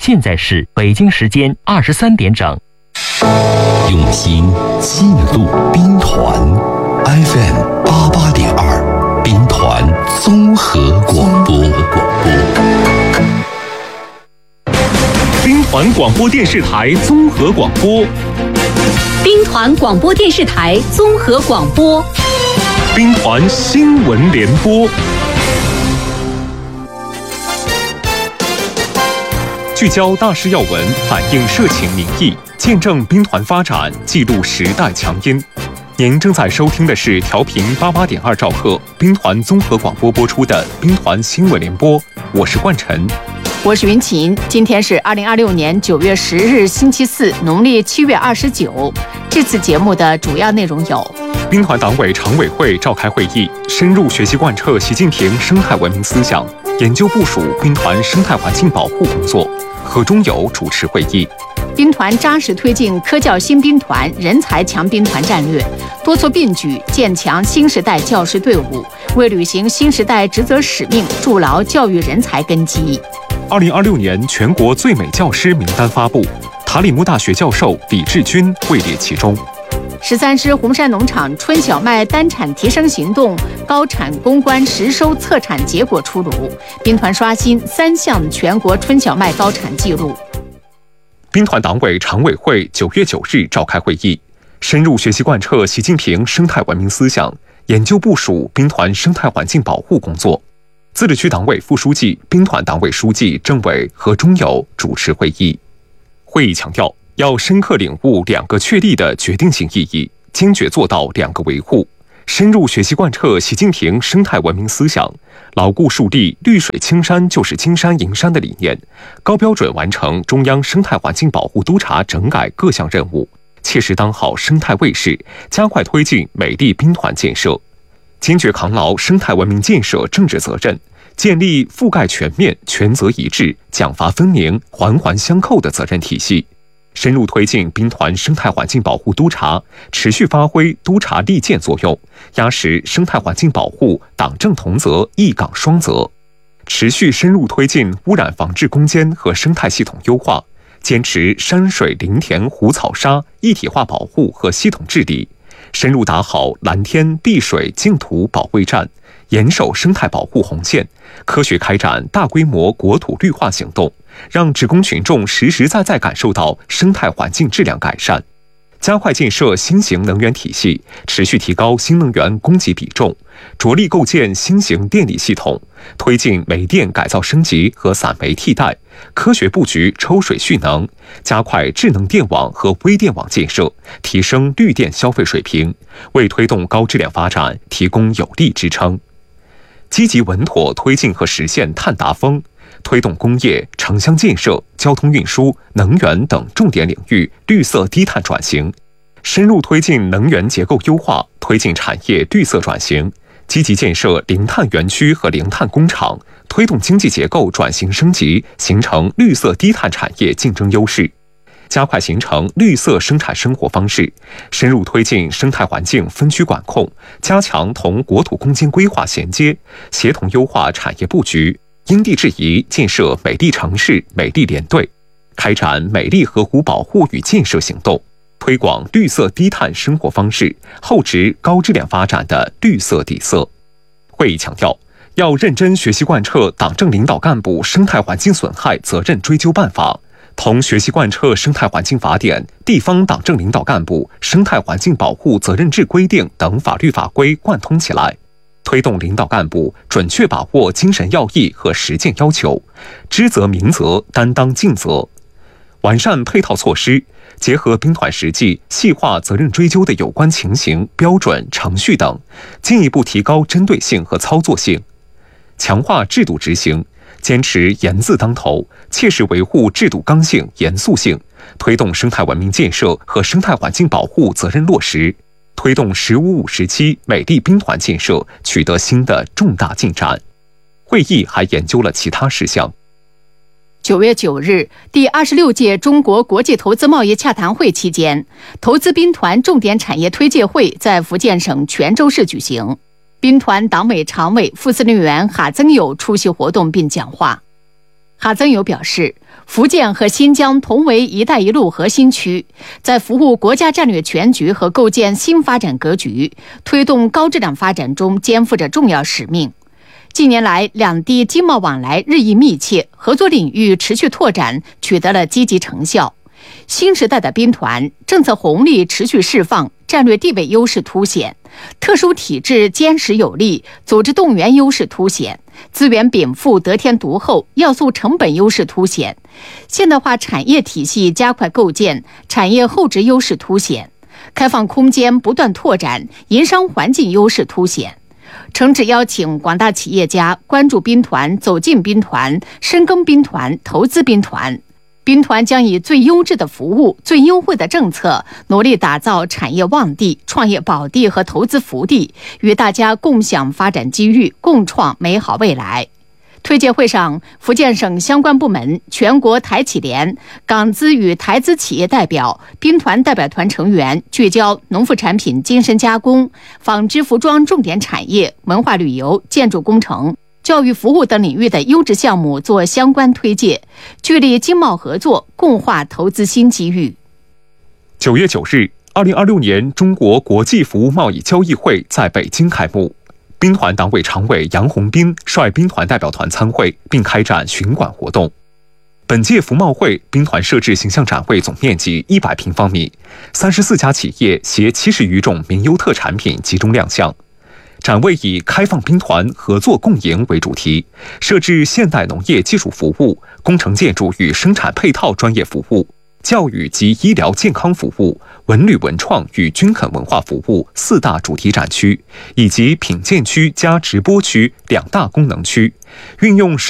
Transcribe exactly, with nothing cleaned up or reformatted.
现在是北京时间二十三点整。 用心记录兵团 F M 八八点二，兵团综合广播。 兵团广播电视台综合广播。 兵团广播电视台综合广播。 兵团新闻联播。聚焦大事要闻，反映社情民意，见证兵团发展，记录时代强音。您正在收听的是调频八八点二兆赫兵团综合广播播出的兵团新闻联播，我是冠晨， 我是云琴。今天是二零二六年九月十日，星期四，农历七月二十九。这次节目的主要内容有： 兵团党委常委会召开会议，深入学习贯彻习近平生态文明思想，研究部署兵团生态环境保护工作。何中友主持会议。 兵团扎实推进科教新兵团、人才强兵团战略，多措并举建强新时代教师队伍，为履行新时代职责使命筑牢教育人才根基。 二零二六年全国最美教师名单发布，塔里木大学教授李志军位列其中。 十三师红山农场春小麦单产提升行动高产攻关实收测产结果出炉，兵团刷新三项全国春小麦高产纪录。 兵团党委常委会九月九日召开会议，深入学习贯彻习近平生态文明思想，研究部署兵团生态环境保护工作。自治区党委副书记、兵团党委书记、政委何中友主持会议。会议强调，要深刻领悟两个确立的决定性意义，坚决做到两个维护，深入学习贯彻习近平生态文明思想，牢固树立绿水青山就是金山银山的理念，高标准完成中央生态环境保护督察整改各项任务，切实当好生态卫士，加快推进美丽兵团建设，坚决扛牢生态文明建设政治责任，建立覆盖全面、权责一致、奖罚分明、环环相扣的责任体系，深入推进兵团生态环境保护督察，持续发挥督察利剑作用，压实生态环境保护党政同责、一岗双责，持续深入推进污染防治攻坚和生态系统优化，坚持山水林田湖草沙一体化保护和系统治理，深入打好蓝天碧水净土保卫战，严守生态保护红线，科学开展大规模国土绿化行动，让职工群众实实在在感受到生态环境质量改善，加快建设新型能源体系，持续提高新能源供给比重，着力构建新型电力系统，推进煤电改造升级和散煤替代，科学布局抽水蓄能，加快智能电网和微电网建设，提升绿电消费水平，为推动高质量发展提供有力支撑。积极稳妥推进和实现碳达峰，推动工业、城乡建设、交通运输、能源等重点领域绿色低碳转型，深入推进能源结构优化，推进产业绿色转型，积极建设零碳园区和零碳工厂，推动经济结构转型升级，形成绿色低碳产业竞争优势，加快形成绿色生产生活方式，深入推进生态环境分区管控，加强同国土空间规划衔接，协同优化产业布局，因地制宜建设美丽城市、美丽连队，开展美丽河湖保护与建设行动，推广绿色低碳生活方式，厚植高质量发展的绿色底色。会议强调，要认真学习贯彻党政领导干部生态环境损害责任追究办法，同学习贯彻生态环境法典、地方党政领导干部生态环境保护责任制规定等法律法规贯通起来，推动领导干部准确把握精神要义和实践要求，知责明责，担当尽责，完善配套措施，结合兵团实际，细化责任追究的有关情形、标准、程序等，进一步提高针对性和操作性，强化制度执行，坚持严字当头，切实维护制度刚性、严肃性，推动生态文明建设和生态环境保护责任落实，推动十五五时期美丽兵团建设取得新的重大进展。会议还研究了其他事项。 九月九日，第二十六届中国国际投资贸易洽谈会期间，投资兵团重点产业推介会在福建省泉州市举行。兵团党委常委、副司令员哈增友出席活动并讲话。哈增友表示， 福建和新疆同为“一带一路”核心区，在服务国家战略全局和构建新发展格局、推动高质量发展中肩负着重要使命。近年来，两地经贸往来日益密切，合作领域持续拓展，取得了积极成效。新时代的兵团政策红利持续释放，战略地位优势凸显，特殊体制坚实有力，组织动员优势凸显，资源禀赋得天独厚，要素成本优势凸显，现代化产业体系加快构建，产业后置优势凸显，开放空间不断拓展，营商环境优势凸显。诚挚邀请广大企业家关注兵团、走进兵团、深耕兵团、投资兵团。兵团将以最优质的服务、最优惠的政策，努力打造产业旺地、创业宝地和投资福地，与大家共享发展机遇，共创美好未来。推介会上，福建省相关部门、全国台企联、港资与台资企业代表、兵团代表团成员聚焦农副产品精深加工、纺织服装重点产业、文化旅游、建筑工程、教育服务等领域的优质项目做相关推介，聚力经贸合作，共话投资新机遇。 九月九日，二零二六年中国国际服务贸易交易会在北京开幕。兵团党委常委杨洪斌率兵团代表团参会，并开展巡馆活动。本届服贸会，兵团设置形象展位总面积一百平方米，三十四家企业携七十余种名优特产品集中亮相。展位以开放兵团合作共赢为主题，设置现代农业技术服务、工程建筑与生产配套专业服务、教育及医疗健康服务、文旅文创与均衡文化服务四大主题展区，以及品鉴区加直播区两大功能区，运用